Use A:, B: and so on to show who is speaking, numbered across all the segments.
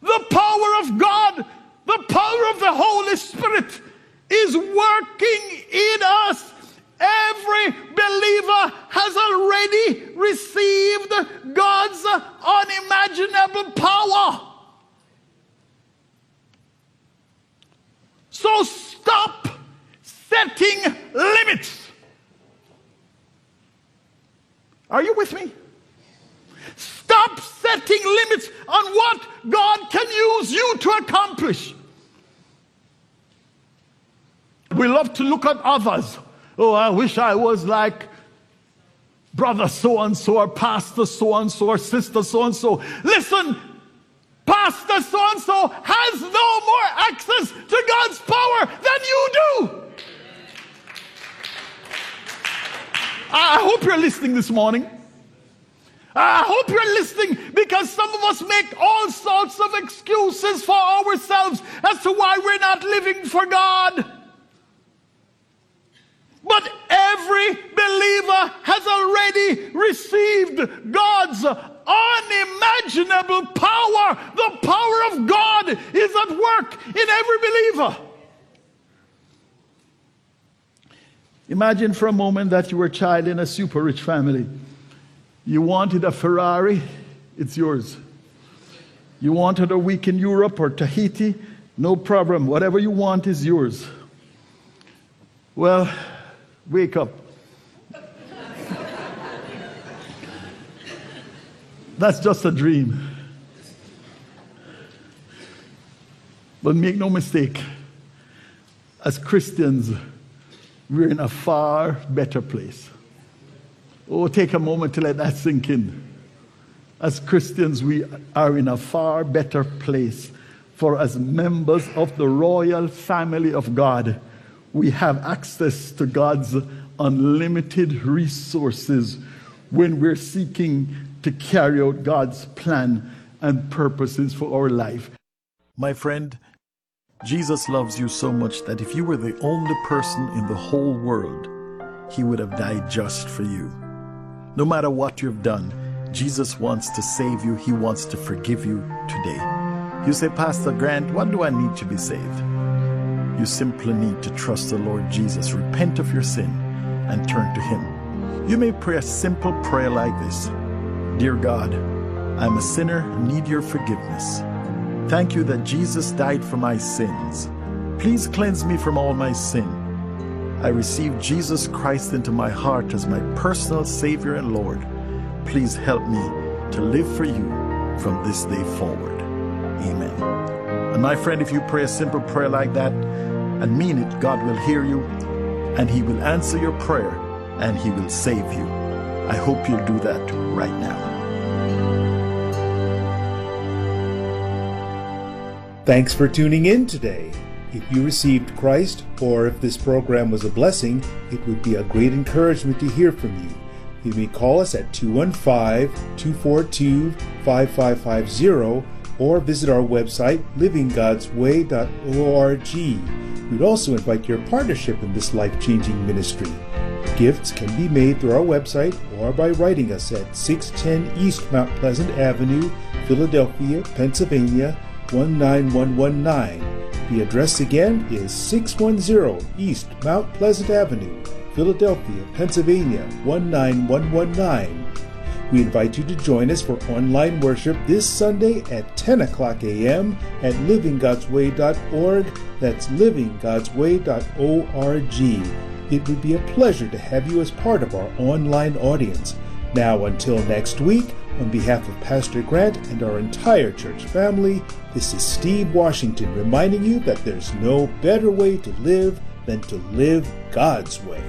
A: The power of God, the power of the Holy Spirit is working in us. Every believer has already received God's unimaginable power. So stop setting limits. Are you with me? Stop setting limits on what God can use you to accomplish. We love to look at others. Oh, I wish I was like brother so-and-so or pastor so-and-so or sister so-and-so. Listen, pastor so-and-so has no more access to God's power than you do. I hope you're listening this morning. I hope you're listening, because some of us make all sorts of excuses for ourselves as to why we're not living for God. But every believer has already received God's unimaginable power. The power of God is at work in every believer. Imagine for a moment that you were a child in a super rich family. You wanted a Ferrari, it's yours. You wanted a week in Europe or Tahiti, no problem. Whatever you want is yours. Well, wake up. That's just a dream. But make no mistake, as Christians, we're in a far better place. Oh, take a moment to let that sink in. As Christians, we are in a far better place. For as members of the royal family of God, we have access to God's unlimited resources when we're seeking to carry out God's plan and purposes for our life. My friend, Jesus loves you so much that if you were the only person in the whole world, he would have died just for you. No matter what you've done, Jesus wants to save you. He wants to forgive you today. You say, Pastor Grant, what do I need to be saved? You simply need to trust the Lord Jesus, repent of your sin, and turn to him. You may pray a simple prayer like this. Dear God, I'm a sinner and need your forgiveness. Thank you that Jesus died for my sins. Please cleanse me from all my sin. I receive Jesus Christ into my heart as my personal Savior and Lord. Please help me to live for you from this day forward. Amen. And my friend, if you pray a simple prayer like that and mean it, God will hear you and he will answer your prayer and he will save you. I hope you'll do that right now.
B: Thanks for tuning in today. If you received Christ, or if this program was a blessing, it would be a great encouragement to hear from you. You may call us at 215-242-5550 or visit our website, livinggodsway.org. We'd also invite your partnership in this life-changing ministry. Gifts can be made through our website or by writing us at 610 East Mount Pleasant Avenue, Philadelphia, Pennsylvania, 19119. The address again is 610 East Mount Pleasant Avenue, Philadelphia, Pennsylvania, 19119. We invite you to join us for online worship this Sunday at 10 o'clock a.m. at livinggodsway.org. That's livinggodsway.org. It would be a pleasure to have you as part of our online audience. Now, until next week, on behalf of Pastor Grant and our entire church family, this is Steve Washington reminding you that there's no better way to live than to live God's way.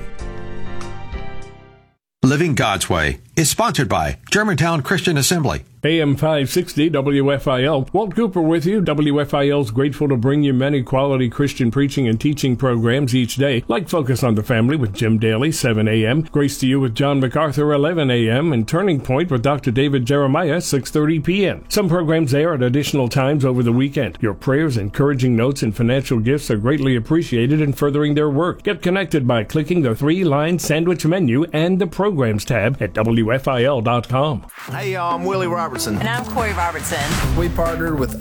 C: Living God's Way is sponsored by Germantown Christian Assembly.
D: AM 560 WFIL. Walt Cooper with you. WFIL's grateful to bring you many quality Christian preaching and teaching programs each day, like Focus on the Family with Jim Daly, 7 a.m., Grace to You with John MacArthur, 11 a.m., and Turning Point with Dr. David Jeremiah, 6:30 p.m. Some programs air at additional times over the weekend. Your prayers, encouraging notes, and financial gifts are greatly appreciated in furthering their work. Get connected by clicking the 3-line sandwich menu and the Programs tab at WFIL.com.
E: Hey, y'all, I'm Willie Robertson.
F: And I'm Corey Robertson.
E: We partnered with